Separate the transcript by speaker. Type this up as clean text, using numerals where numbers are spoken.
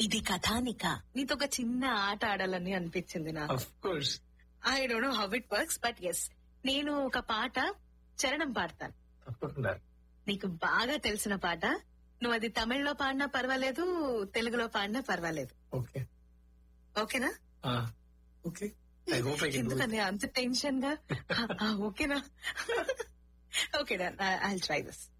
Speaker 1: ఇది కథానిక. నీతో ఒక చిన్న ఆట ఆడాలని అనిపించింది నాకు.
Speaker 2: Of course.
Speaker 1: I don't know how it works, but yes, నేను ఒక పాట చరణం పాడతాను.
Speaker 2: తప్పకుండా.
Speaker 1: నీకు బాగా తెలిసిన పాట, నువ్వు అది తమిళ్లో పాడినా పర్వాలేదు, తెలుగులో పాడినా పర్వాలేదు.
Speaker 2: ఓకే.
Speaker 1: ఓకేనా?
Speaker 2: Okay. I hope I can.
Speaker 1: ఎందుకని అంత టెన్షన్ గా? ఓకేనా? Okay, I will try this.